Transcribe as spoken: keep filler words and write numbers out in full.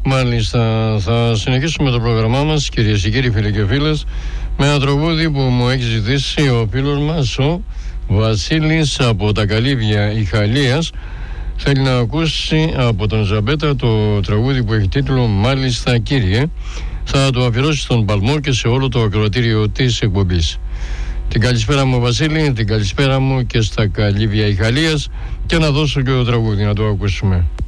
Μάλιστα, θα συνεχίσουμε το πρόγραμμά μας, κυρίες και κύριοι, φίλοι και φίλες, με ένα τραγούδι που μου έχει ζητήσει ο φίλος μας ο Βασίλης από τα Καλύβια Ιχαλίας. Θέλει να ακούσει από τον Ζαμπέτα το τραγούδι που έχει τίτλο «Μάλιστα κύριε». Θα το αφιερώσει στον Παλμό και σε όλο το ακροατήριο της εκπομπής. Την καλησπέρα μου Βασίλη, την καλησπέρα μου και στα Καλύβια Ιχαλίας, και να δώσω και το τραγούδι να το ακούσουμε.